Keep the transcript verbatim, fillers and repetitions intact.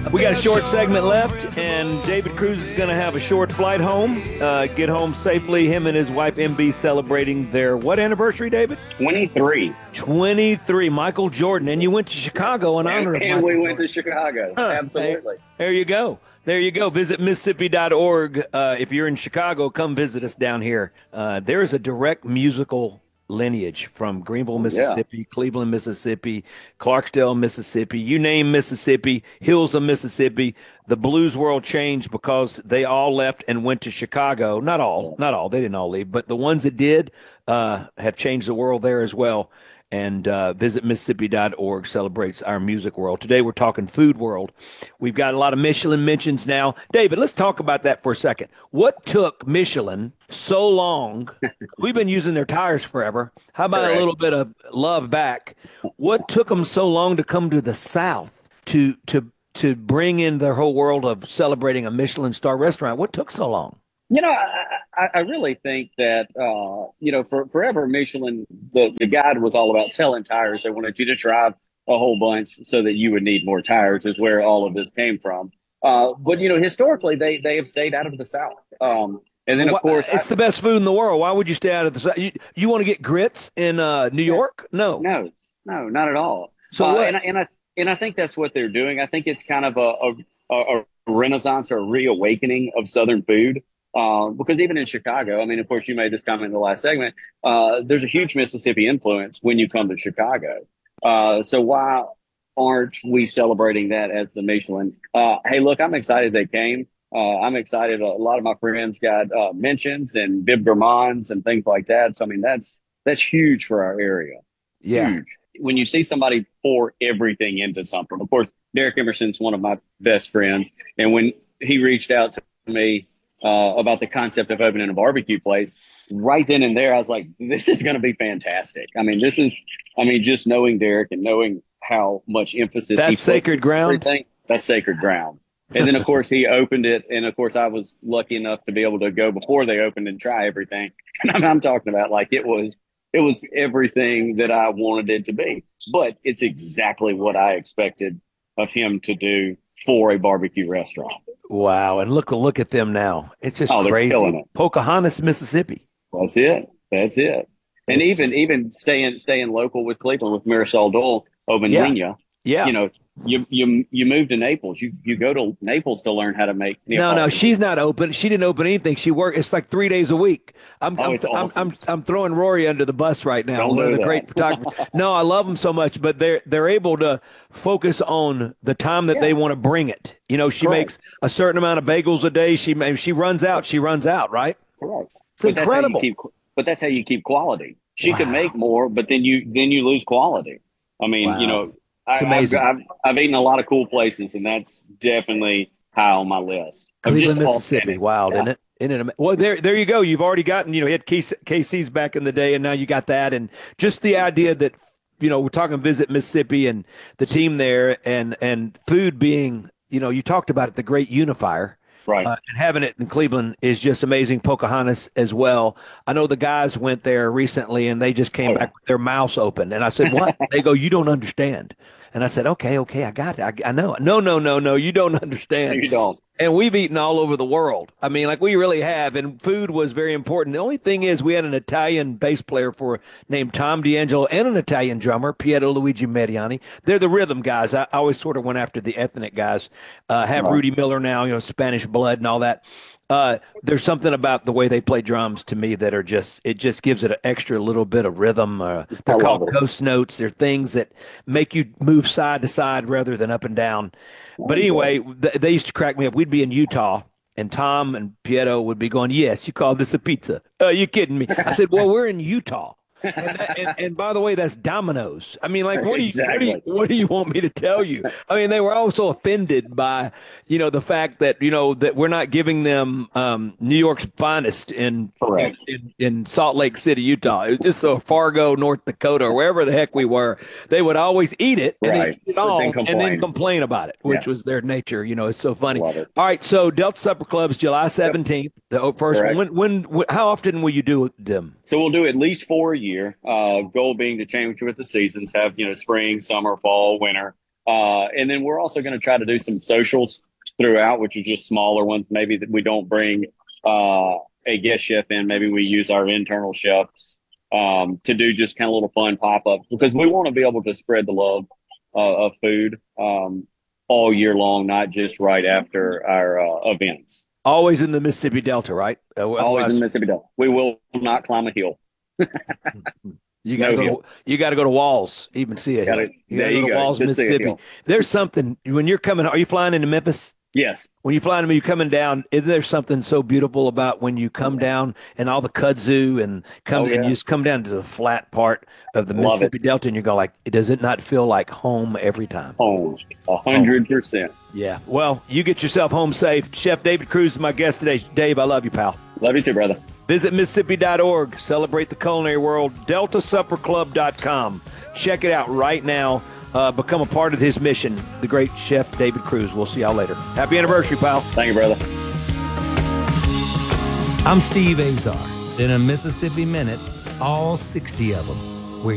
We got a short segment left, and David Cruz is going to have a short flight home, uh, get home safely. Him and his wife, M B, celebrating their what anniversary, David? twenty-three. twenty-three. Michael Jordan. And you went to Chicago in honor and, of and Michael we Jordan. went to Chicago. Huh. Absolutely. Hey, there you go. There you go. Visit Mississippi dot org. Uh, if you're in Chicago, come visit us down here. Uh, there is a direct musical lineage from Greenville, Mississippi, yeah. Cleveland, Mississippi, Clarksdale, Mississippi, you name Mississippi, hills of Mississippi. The blues world changed because they all left and went to Chicago. Not all, not all. They didn't all leave, but the ones that did uh, have changed the world there as well. And uh, visit Mississippi dot org celebrates our music world. Today we're talking food world. We've got a lot of Michelin mentions now. David, let's talk about that for a second. What took Michelin so long? We've been using their tires forever. How about Correct. a little bit of love back? What took them so long to come to the South to to to bring in their whole world of celebrating a Michelin star restaurant? What took so long? You know, I, I really think that, uh, you know, for forever, Michelin, the, the guide was all about selling tires. They wanted you to drive a whole bunch so that you would need more tires is where all of this came from. Uh, but, you know, historically, they they have stayed out of the South. Um, and then, of well, course, it's I, the best food in the world. Why would you stay out of the South? You, you want to get grits in uh, New York? No. No, no, not at all. So uh, what? And, and, I, and I think that's what they're doing. I think it's kind of a, a, a renaissance or a reawakening of Southern food. Uh, because even in Chicago, I mean, of course, you made this comment in the last segment, uh, there's a huge Mississippi influence when you come to Chicago. Uh, so why aren't we celebrating that as the Michelin? Uh, hey, look, I'm excited they came. Uh, I'm excited. A lot of my friends got uh, mentions and Bib Gourmands and things like that. So, I mean, that's that's huge for our area. Yeah. Huge. When you see somebody pour everything into something, of course, Derek Emerson's one of my best friends. And when he reached out to me, Uh, about the concept of opening a barbecue place, right then and there, I was like, this is going to be fantastic. I mean, this is, I mean, just knowing Derek and knowing how much emphasis that's he sacred ground. That's sacred ground. And then, of course, he opened it. And, of course, I was lucky enough to be able to go before they opened and try everything. And I'm, I'm talking about like it was it was everything that I wanted it to be. But it's exactly what I expected of him to do for a barbecue restaurant. Wow. And look, look at them now. It's just oh, crazy. It. Pocahontas, Mississippi. That's it. That's it. And it's even, just... even staying, staying local with Cleveland with Marisol Dole, Obenlinia, yeah. yeah. you know, you, you, you move to Naples, you, you go to Naples to learn how to make. No, no, she's not open. She didn't open anything. She worked. It's like three days a week. I'm, oh, I'm, awesome. I'm, I'm, I'm throwing Rory under the bus right now. Don't one of the that. great photographers. No, I love them so much, but they're, they're able to focus on the time that yeah. they want to bring it. You know, she Correct. makes a certain amount of bagels a day. She, she runs out, she runs out, right? Correct. It's but incredible. That's keep, but that's how you keep quality. She wow. could make more, but then you, then you lose quality. I mean, wow. you know, It's I, amazing. I've, I've, I've eaten a lot of cool places, and that's definitely high on my list. Cleveland, Mississippi. Wild, yeah. isn't it? Isn't it? Well, there, there you go. You've already gotten, you know, you had K C's back in the day, and now you got that. And just the idea that, you know, we're talking Visit Mississippi and the team there and, and food being, you know, you talked about it, the great unifier. Right. Uh, and having it in Cleveland is just amazing. Pocahontas as well. I know the guys went there recently and they just came oh, back with their mouths open. And I said, what? They go, you don't understand. And I said, okay, okay, I got it. I, I know. No, no, no, no, you don't understand. No, you don't. And we've eaten all over the world. I mean, like we really have. And food was very important. The only thing is we had an Italian bass player for named Tom D'Angelo and an Italian drummer, Piero Luigi Mediani. They're the rhythm guys. I, I always sort of went after the ethnic guys. Uh, have right. Rudy Miller now, you know, Spanish blood and all that. Uh, there's something about the way they play drums to me that are just, it just gives it an extra little bit of rhythm. Uh, they're called it. Ghost notes. They're things that make you move side to side rather than up and down. But anyway, th- they used to crack me up. We'd be in Utah and Tom and Pietro would be going, yes, you call this a pizza. Are you kidding me? I said, well, we're in Utah. And, that, and, and by the way, that's Domino's. I mean, like, what do, you, exactly. what do you what do you want me to tell you? I mean, they were also offended by, you know, the fact that, you know, that we're not giving them um, New York's finest in, in, in in Salt Lake City, Utah. It was just so Fargo, North Dakota, or wherever the heck we were. They would always eat it and, right. then, eat it all, then and then complain about it, which yeah. was their nature. You know, it's so funny. All right, so Delta Supper Club's July seventeenth, yep. the first Correct. one. When, when, how often will you do them? So we'll do at least four a year. Uh, goal being to change with the seasons, have, you know, spring, summer, fall, winter. Uh, and then we're also going to try to do some socials throughout, which are just smaller ones. Maybe that we don't bring uh, a guest chef in. Maybe we use our internal chefs um, to do just kind of little fun pop ups because we want to be able to spread the love uh, of food um, all year long, not just right after our uh, events. Always in the Mississippi Delta, right? Uh, Always in Mississippi Delta. We will not climb a hill. You got to No go. hill. To, you got to go to Walls, even see a hill. Gotta- You got there to go you to go. Walls, Just see a Mississippi. hill. There's something when you're coming. Are you flying into Memphis? Yes. When you fly into you coming down, is there something so beautiful about when you come down and all the kudzu and come Oh, and yeah. you just come down to the flat part of the Love Mississippi it. Delta and you go like, does it not feel like home every time? Home. A hundred percent. Yeah. Well, you get yourself home safe. Chef David Cruz is my guest today. Dave, I love you, pal. Love you too, brother. Visit Mississippi dot org. Celebrate the culinary world. Delta Supper Club dot com. Check it out right now. Uh, become a part of his mission. The great Chef David Cruz. We'll see y'all later. Happy anniversary, pal. Thank you, brother. I'm Steve Azar. In a Mississippi Minute, all sixty of them.